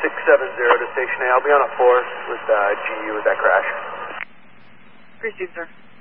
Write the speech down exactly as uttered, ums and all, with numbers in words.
six seven zero to Station A. I'll be on a four with uh, G U with that crash. Received, sir.